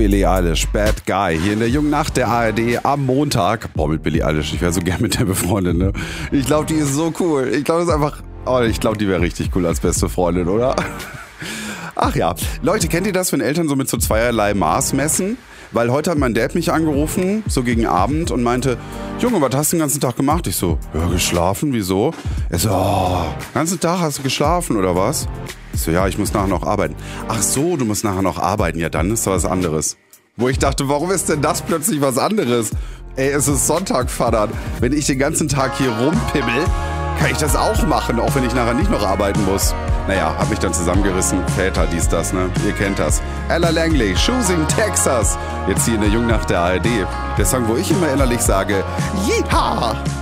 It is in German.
Billie Eilish, Bad Guy, hier in der Jungen Nacht der ARD am Montag. Boah, mit Billie Eilish, ich wäre so gern mit der befreundet, ne? Ich glaube, die ist so cool. Ich glaube, das ist einfach... Oh, ich glaube, die wäre richtig cool als beste Freundin, oder? Ach ja. Leute, kennt ihr das, wenn Eltern so mit so zweierlei Maß messen? Weil heute hat mein Dad mich angerufen, so gegen Abend, und meinte, Junge, was hast du den ganzen Tag gemacht? Ich so, ja, geschlafen, wieso? Er so, den ganzen Tag hast du geschlafen, oder was? Ich so, ja, ich muss nachher noch arbeiten. Ach so, du musst nachher noch arbeiten, ja, dann ist da was anderes. Wo ich dachte, warum ist denn das plötzlich was anderes? Ey, es ist Sonntag, Vater. Wenn ich den ganzen Tag hier rumpimmel, kann ich das auch machen, auch wenn ich nachher nicht noch arbeiten muss. Naja, hab mich dann zusammengerissen. Väter, dies, das, ne? Ihr kennt das. Ella Langley, Choosing Texas. Jetzt hier in der Jungen Nacht der ARD. Der Song, wo ich immer innerlich sage, Yeehaw!